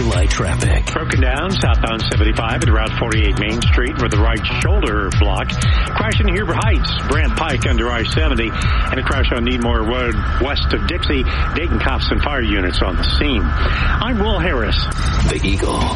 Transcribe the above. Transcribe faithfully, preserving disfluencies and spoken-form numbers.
light traffic. Broken down southbound seventy-five at Route forty-eight Main Street with the right shoulder block. Crash in Huber Heights, Brant Pike under I seventy, and a crash on Needmore Road west of Dixie. Dayton cops and fire units on the scene. I'm Will Harris. The Eagle.